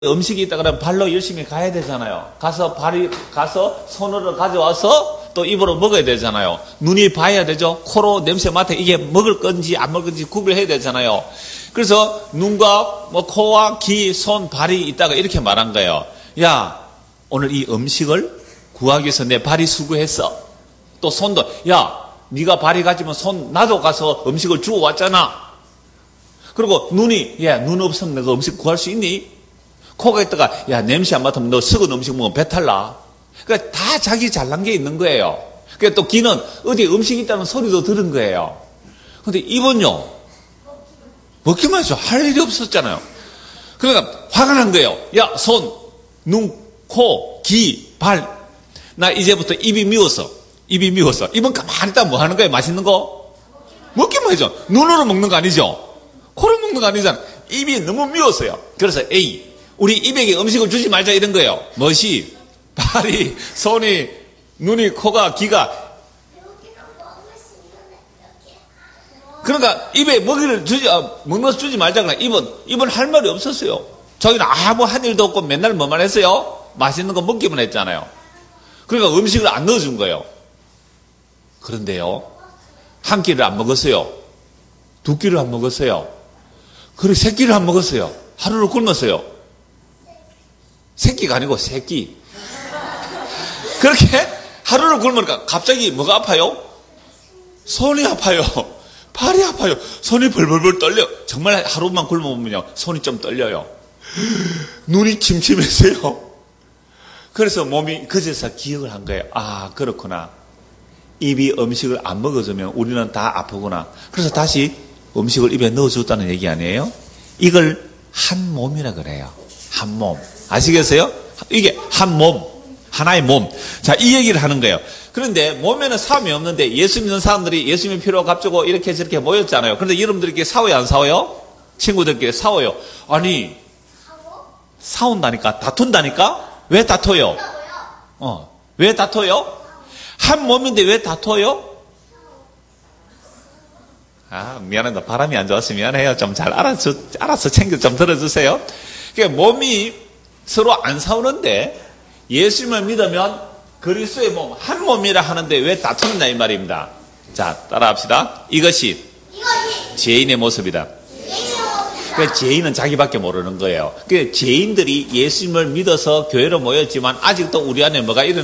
음식이 있다 그러면 발로 열심히 가야 되잖아요. 가서 손으로 가져와서 또 입으로 먹어야 되잖아요. 눈이 봐야 되죠. 코로 냄새 맡아 이게 먹을 건지 안 먹을 건지 구별해야 되잖아요. 그래서 눈과 코와 귀, 손, 발이 있다가 이렇게 말한 거예요. 야, 오늘 이 음식을 구하기 위해서 내 발이 수고했어. 또 손도, 야, 네가 발이 가지면 손 나도 가서 음식을 주워 왔잖아. 그리고 눈이, 야, 눈 없으면 내가 음식 구할 수 있니? 코가 있다가, 야, 냄새 안 맡으면 너 썩은 음식 먹으면 배탈 나. 그러니까 다 자기 잘난 게 있는 거예요. 그러니까 또 귀는 어디 음식이 있다는 소리도 들은 거예요. 근데 입은요, 먹기만 해서 할 일이 없었잖아요. 그러니까 화가 난 거예요. 야, 손, 눈, 코, 귀, 발. 나 이제부터 입이 미웠어. 입은 가만히 있다 뭐 하는 거예요? 맛있는 거? 먹기만 하죠. 눈으로 먹는 거 아니죠? 코로 먹는 거 아니잖아. 입이 너무 미웠어요. 그래서 A. 우리 입에게 음식을 주지 말자 이런 거예요. 멋이, 발이, 손이, 눈이, 코가, 귀가. 그러니까 입에 먹는 것을 주지 말자. 입은 할 말이 없었어요. 저희는 아무 한 일도 없고 맨날 뭐만 했어요? 맛있는 거 먹기만 했잖아요. 그러니까 음식을 안 넣어준 거예요. 그런데요, 한 끼를 안 먹었어요. 두 끼를 안 먹었어요. 그리고 세 끼를 안 먹었어요. 하루를 굶었어요. 세 끼가 아니고 세 끼. 그렇게 하루를 굶으니까 갑자기 뭐가 아파요? 손이 아파요. 발이 아파요. 손이 벌벌벌 떨려. 정말 하루만 굶어보면요, 손이 좀 떨려요. 눈이 침침해서요. 그래서 몸이 그제서 기억을 한 거예요. 아, 그렇구나. 입이 음식을 안 먹어주면 우리는 다 아프구나. 그래서 다시 음식을 입에 넣어줬다는 얘기 아니에요? 이걸 한 몸이라 그래요. 한 몸. 아시겠어요? 이게 한 몸. 하나의 몸. 자, 이 얘기를 하는 거예요. 그런데 몸에는 사람이 없는데 예수 믿는 사람들이 예수 믿는 필요가 갑자기 이렇게 저렇게 모였잖아요. 그런데 여러분들끼리 싸워요, 안 싸워요? 친구들끼리 싸워요. 아니, 싸운다니까? 다툰다니까? 왜 다퉈요? 왜 다퉈요? 한 몸인데 왜 다퉈요? 아, 미안합니다. 바람이 안 좋아서 미안해요. 좀 잘 알아서 챙겨 좀 들어주세요. 그러니까 몸이 서로 안 싸우는데 예수님을 믿으면 그리스도의 몸, 한 몸이라 하는데 왜 다투느냐 이 말입니다. 자, 따라합시다. 이것이 죄인의 모습이다. 그러니까 죄인은 자기밖에 모르는 거예요. 그러니까 죄인들이 예수님을 믿어서 교회로 모였지만 아직도 우리 안에 뭐가 일어나